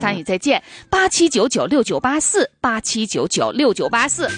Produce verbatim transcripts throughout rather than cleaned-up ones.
参与再见，八七九九六九八四，八七九九六九八四。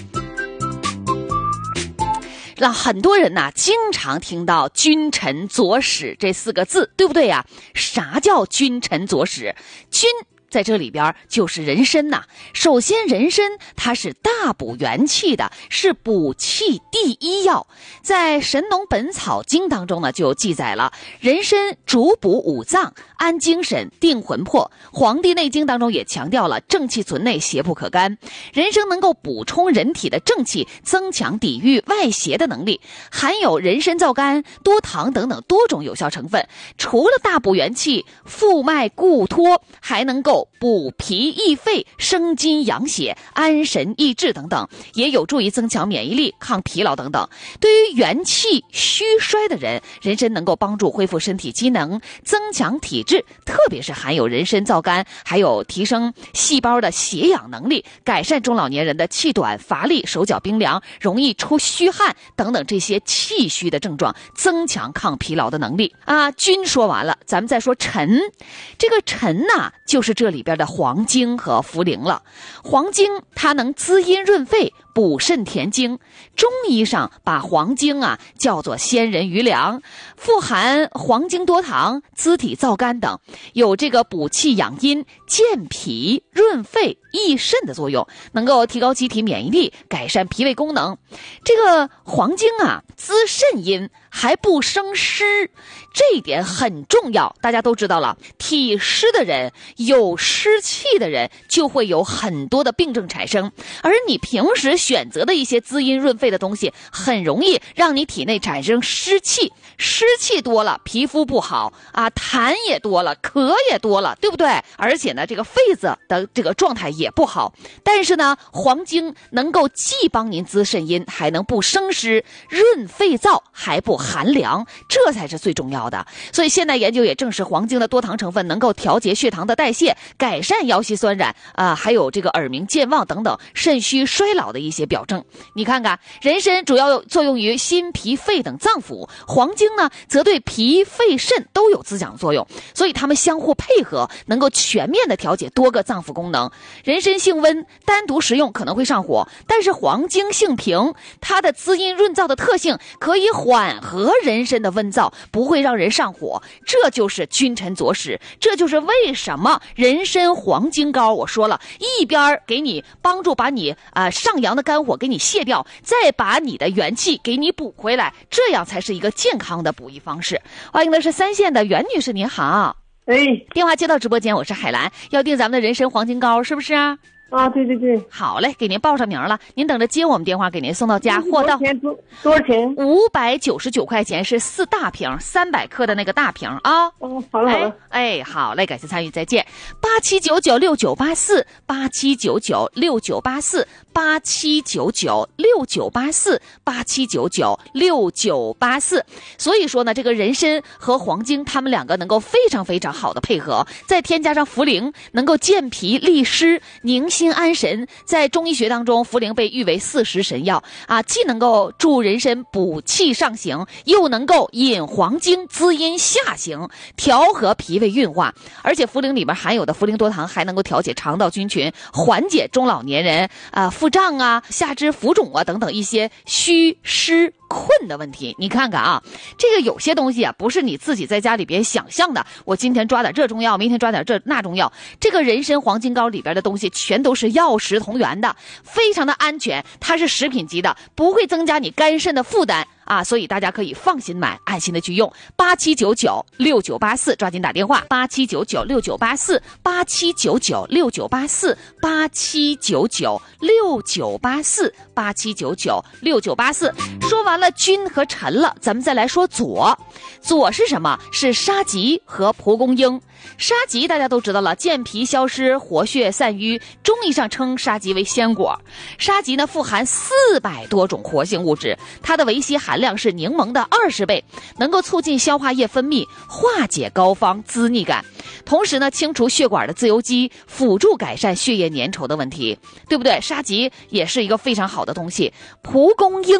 让很多人呐、啊，经常听到君臣佐使这四个字，对不对呀？啥叫君臣佐使？君在这里边就是人参呐、啊。首先，人参它是大补元气的，是补气第一药。在《神农本草经》当中呢，就记载了人参主补五脏，安精神，定魂魄。《黄帝内经》当中也强调了正气存内，邪不可干。人参能够补充人体的正气，增强抵御外邪的能力，含有人参皂苷、多糖等等多种有效成分。除了大补元气、复脉固脱，还能够补脾益肺、生津养血、安神益智等等，也有助于增强免疫力、抗疲劳等等。对于元气虚衰的人，人参能够帮助恢复身体机能，增强体质，特别是含有人参皂苷，还有提升细胞的血氧能力，改善中老年人的气短、乏力、手脚冰凉、容易出虚汗等等这些气虚的症状，增强抗疲劳的能力啊。君说完了，咱们再说臣。这个臣呐、啊，就是这里边的黄精和茯苓了。黄精它能滋阴润肺，补肾填精。中医上把黄精啊叫做鲜人余粮，富含黄精多糖、滋体皂苷等，有这个补气养阴、健脾润肺益肾的作用，能够提高机体免疫力，改善脾胃功能。这个黄精啊滋肾阴，还不生湿，这一点很重要。大家都知道了，体湿的人、有湿气的人就会有很多的病症产生，而你平时选择的一些滋阴润肺的东西，很容易让你体内产生湿气。湿气多了，皮肤不好啊，痰也多了，咳也多了，对不对？而且呢，这个肺子的这个状态也不好。但是呢，黄精能够既帮您滋肾阴，还能不生湿、润肺燥，还不寒凉，这才是最重要的。所以现代研究也证实，黄精的多糖成分能够调节血糖的代谢，改善腰膝酸软啊、呃，还有这个耳鸣健忘等等肾虚衰老的一些表症。你看看，人参主要作用于心脾肺等脏腑，黄精呢则对脾肺肾都有滋养作用，所以它们相互配合，能够全面的调节多个脏腑功能。人参性温，单独食用可能会上火，但是黄精性平，它的滋阴润燥的特性可以缓和人参的温燥，不会让人上火。这就是君臣佐使，这就是为什么人参黄精膏我说了，一边给你帮助把你啊、呃、上扬的肝火给你卸掉，再把你的元气给你补回来，这样才是一个健康的补益方式。欢迎的是三线的袁女士，您好。 哎， 电话接到直播间，我是海兰，要订咱们的人参黄精膏是不是啊？ 啊，对对对， 好嘞，给您报上名了，您等着接我们电话，给您送到家，货到。 多少钱？多多少钱？ 五百九十九块钱是四大瓶，三百克的那个大瓶啊。 哦，好了好了， 哎，哎好嘞，感谢参与，再见。八七九九六九八四，八七九九六九八四，八七九九六九八四，八七九九六九八四。所以说呢，这个人参和黄精，它们两个能够非常非常好的配合，再添加上茯苓，能够健脾利湿、宁心安神。在中医学当中，茯苓被誉为四时神药啊，既能够助人参补气上行，又能够引黄精滋阴下行，调和脾胃运化。而且茯苓里面含有的茯苓多糖还能够调节肠道菌群，缓解中老年人啊腹胀啊、下肢浮肿啊等等一些虚湿困的问题。你看看啊，这个有些东西啊，不是你自己在家里边想象的，我今天抓点这中药，明天抓点这那中药。这个人参黄精膏里边的东西全都是药食同源的，非常的安全，它是食品级的，不会增加你肝肾的负担啊，所以大家可以放心买，安心的去用。八七九九六九八四，抓紧打电话。八七九九六九八四，八七九九六九八四，八七九九六九八四，八七九九六九八四。说完了君和臣了，咱们再来说佐。佐是什么？是沙棘和蒲公英。沙棘大家都知道了，健脾消湿、活血散瘀，中医上称沙棘为鲜果。沙棘呢富含四百多种活性物质，它的维 C 含量是柠檬的二十倍，能够促进消化液分泌，化解膏肓滋腻感，同时呢清除血管的自由基，辅助改善血液粘稠的问题，对不对？沙棘也是一个非常好的东西。蒲公英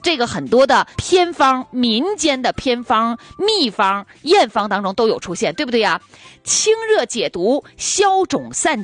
这个很多的偏方，民间的偏方、秘方、验方当中都有出现，对不对呀？清热解毒、消肿散